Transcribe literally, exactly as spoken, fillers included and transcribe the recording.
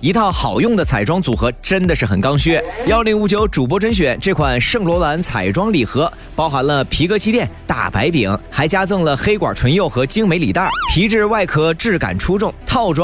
一套好用的彩妆组合真的是很刚需。幺零五九主播甄选这款圣罗兰彩妆礼盒，包含了皮革气垫、大白饼，还加赠了黑管唇釉和精美礼袋，皮质外壳质感出众，套装